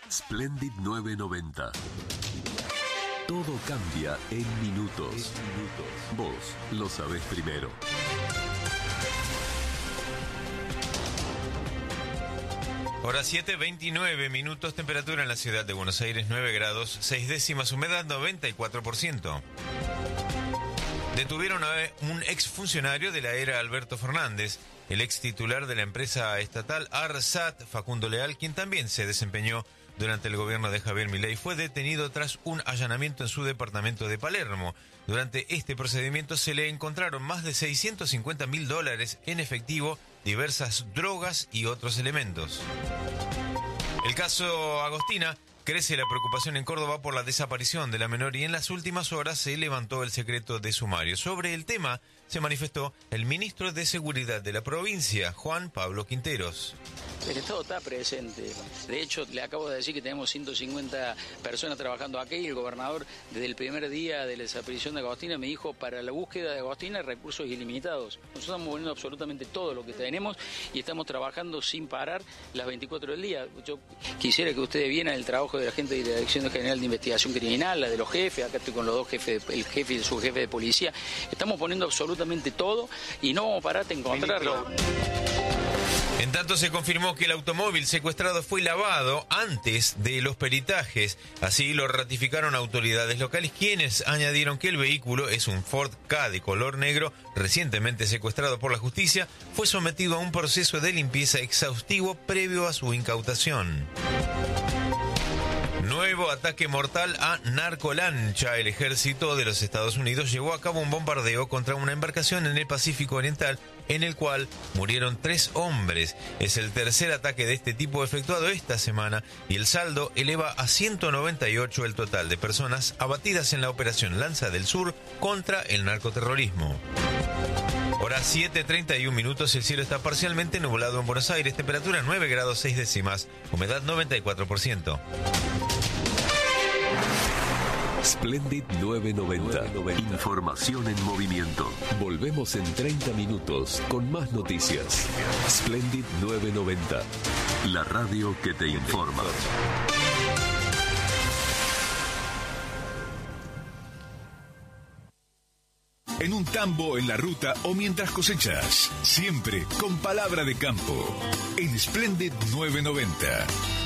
Splendid 990. Todo cambia en minutos. Vos lo sabés primero. Hora 7:29 minutos, temperatura en la ciudad de Buenos Aires 9 grados 6 décimas, humedad 94%. Detuvieron a un exfuncionario de la era Alberto Fernández. El ex titular de la empresa estatal ARSAT, Facundo Leal, quien también se desempeñó durante el gobierno de Javier Milei, fue detenido tras un allanamiento en su departamento de Palermo. Durante este procedimiento se le encontraron más de $650.000 en efectivo, diversas drogas y otros elementos. El caso Agostina. Crece la preocupación en Córdoba por la desaparición de la menor y en las últimas horas se levantó el secreto de sumario. Sobre el tema se manifestó el ministro de Seguridad de la provincia, Juan Pablo Quinteros. El Estado está presente. De hecho, le acabo de decir que tenemos 150 personas trabajando aquí y el gobernador, desde el primer día de la desaparición de Agostina, me dijo, para la búsqueda de Agostina, recursos ilimitados. Nosotros estamos poniendo absolutamente todo lo que tenemos y estamos trabajando sin parar las 24 del día. Yo quisiera que ustedes vieran el trabajo de la gente de la Dirección General de Investigación Criminal, la de los jefes, acá estoy con los dos jefes, el jefe y el subjefe de policía. Estamos poniendo absolutamente todo y no vamos a parar de encontrarlo. En tanto, se confirmó que el automóvil secuestrado fue lavado antes de los peritajes. Así lo ratificaron autoridades locales, quienes añadieron que el vehículo es un Ford Ka de color negro, recientemente secuestrado por la justicia, fue sometido a un proceso de limpieza exhaustivo previo a su incautación. Nuevo ataque mortal a narcolancha. El ejército de los Estados Unidos llevó a cabo un bombardeo contra una embarcación en el Pacífico Oriental, en el cual murieron 3 hombres. Es el tercer ataque de este tipo efectuado esta semana y el saldo eleva a 198 el total de personas abatidas en la operación Lanza del Sur contra el narcoterrorismo. Hora 7:31 minutos, el cielo está parcialmente nublado en Buenos Aires, temperatura 9 grados 6 décimas, humedad 94%. Splendid 990. Información en movimiento. Volvemos en 30 minutos con más noticias. Splendid 990. La radio que te informa. En un tambo, en la ruta o mientras cosechas. Siempre con palabra de campo. En Splendid 990.